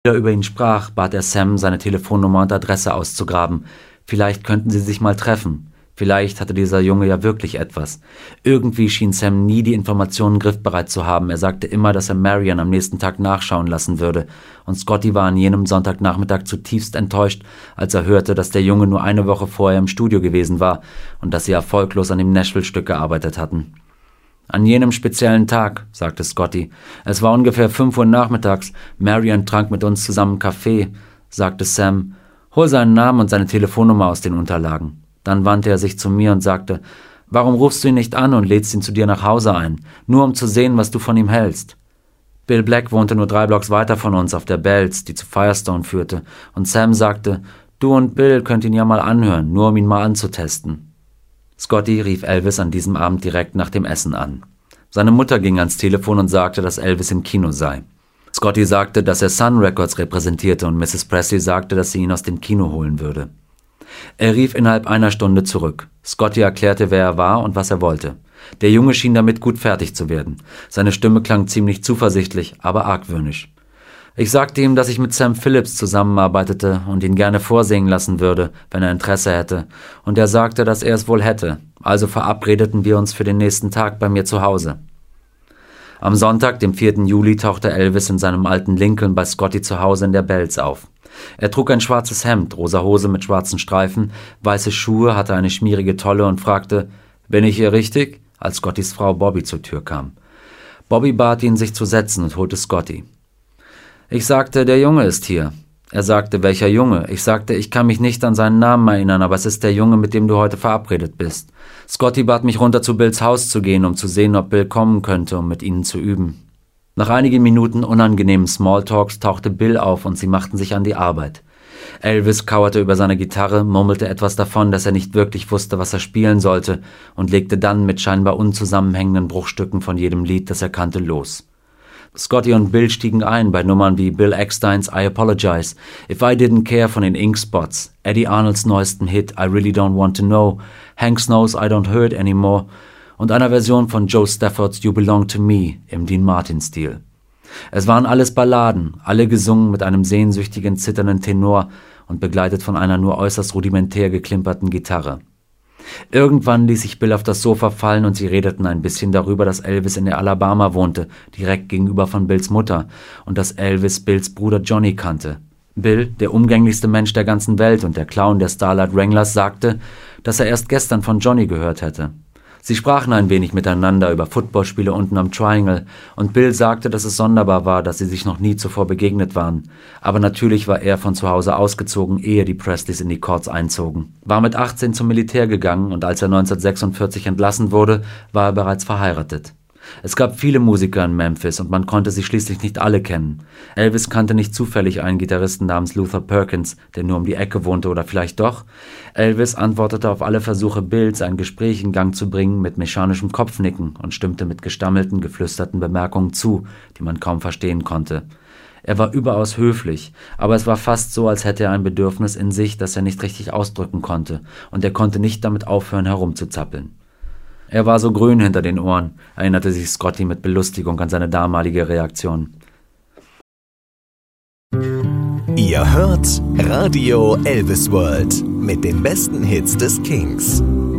er über ihn sprach, bat er Sam, seine Telefonnummer und Adresse auszugraben. Vielleicht könnten sie sich mal treffen. Vielleicht hatte dieser Junge ja wirklich etwas. Irgendwie schien Sam nie die Informationen griffbereit zu haben. Er sagte immer, dass er Marion am nächsten Tag nachschauen lassen würde. Und Scotty war an jenem Sonntagnachmittag zutiefst enttäuscht, als er hörte, dass der Junge nur eine Woche vorher im Studio gewesen war und dass sie erfolglos an dem Nashville-Stück gearbeitet hatten. »An jenem speziellen Tag«, sagte Scotty. »Es war ungefähr 5 Uhr nachmittags. Marion trank mit uns zusammen Kaffee«, sagte Sam. »Hol seinen Namen und seine Telefonnummer aus den Unterlagen.« Dann wandte er sich zu mir und sagte, »Warum rufst du ihn nicht an und lädst ihn zu dir nach Hause ein, nur um zu sehen, was du von ihm hältst?« Bill Black wohnte nur 3 Blocks weiter von uns auf der Bells, die zu Firestone führte, und Sam sagte, »Du und Bill könnt ihn ja mal anhören, nur um ihn mal anzutesten.« Scotty rief Elvis an diesem Abend direkt nach dem Essen an. Seine Mutter ging ans Telefon und sagte, dass Elvis im Kino sei. Scotty sagte, dass er Sun Records repräsentierte und Mrs. Presley sagte, dass sie ihn aus dem Kino holen würde. Er rief innerhalb einer Stunde zurück. Scotty erklärte, wer er war und was er wollte. Der Junge schien damit gut fertig zu werden. Seine Stimme klang ziemlich zuversichtlich, aber argwöhnisch. Ich sagte ihm, dass ich mit Sam Phillips zusammenarbeitete und ihn gerne vorsingen lassen würde, wenn er Interesse hätte. Und er sagte, dass er es wohl hätte. Also verabredeten wir uns für den nächsten Tag bei mir zu Hause. Am Sonntag, dem 4. Juli, tauchte Elvis in seinem alten Lincoln bei Scotty zu Hause in der Bells auf. Er trug ein schwarzes Hemd, rosa Hose mit schwarzen Streifen, weiße Schuhe, hatte eine schmierige Tolle und fragte, »Bin ich hier richtig?«, als Scottys Frau Bobby zur Tür kam. Bobby bat ihn, sich zu setzen und holte Scotty. Ich sagte, der Junge ist hier. Er sagte, welcher Junge? Ich sagte, ich kann mich nicht an seinen Namen erinnern, aber es ist der Junge, mit dem du heute verabredet bist. Scotty bat mich runter zu Bills Haus zu gehen, um zu sehen, ob Bill kommen könnte, um mit ihnen zu üben. Nach einigen Minuten unangenehmen Smalltalks tauchte Bill auf und sie machten sich an die Arbeit. Elvis kauerte über seine Gitarre, murmelte etwas davon, dass er nicht wirklich wusste, was er spielen sollte, und legte dann mit scheinbar unzusammenhängenden Bruchstücken von jedem Lied, das er kannte, los. Scotty und Bill stiegen ein bei Nummern wie Bill Ecksteins I Apologize, If I Didn't Care von den Ink Spots, Eddie Arnolds neuesten Hit I Really Don't Want to Know, Hank Snow's I Don't Hurt Anymore und einer Version von Joe Staffords You Belong to Me im Dean Martin-Stil. Es waren alles Balladen, alle gesungen mit einem sehnsüchtigen, zitternden Tenor und begleitet von einer nur äußerst rudimentär geklimperten Gitarre. Irgendwann ließ sich Bill auf das Sofa fallen und sie redeten ein bisschen darüber, dass Elvis in der Alabama wohnte, direkt gegenüber von Bills Mutter, und dass Elvis Bills Bruder Johnny kannte. Bill, der umgänglichste Mensch der ganzen Welt und der Clown der Starlight Wranglers, sagte, dass er erst gestern von Johnny gehört hätte. Sie sprachen ein wenig miteinander über Footballspiele unten am Triangle und Bill sagte, dass es sonderbar war, dass sie sich noch nie zuvor begegnet waren. Aber natürlich war er von zu Hause ausgezogen, ehe die Presleys in die Courts einzogen. War mit 18 zum Militär gegangen und als er 1946 entlassen wurde, war er bereits verheiratet. Es gab viele Musiker in Memphis und man konnte sie schließlich nicht alle kennen. Elvis kannte nicht zufällig einen Gitarristen namens Luther Perkins, der nur um die Ecke wohnte, oder vielleicht doch? Elvis antwortete auf alle Versuche Bills, ein Gespräch in Gang zu bringen, mit mechanischem Kopfnicken und stimmte mit gestammelten, geflüsterten Bemerkungen zu, die man kaum verstehen konnte. Er war überaus höflich, aber es war fast so, als hätte er ein Bedürfnis in sich, das er nicht richtig ausdrücken konnte, und er konnte nicht damit aufhören, herumzuzappeln. Er war so grün hinter den Ohren, erinnerte sich Scotty mit Belustigung an seine damalige Reaktion. Ihr hört Radio Elvis World mit den besten Hits des Kings.